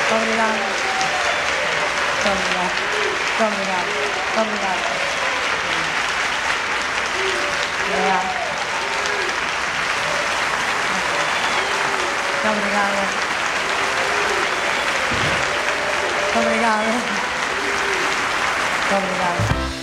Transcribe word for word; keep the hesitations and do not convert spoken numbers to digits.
obrigado. Muito obrigado. Muito obrigado. Muito obrigado. Obrigado. Muito obrigada. Muito obrigada. Muito obrigada.